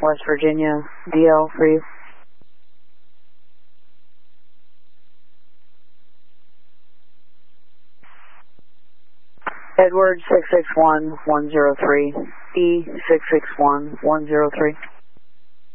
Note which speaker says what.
Speaker 1: West Virginia, DL for you. Edward 661103, E 661103.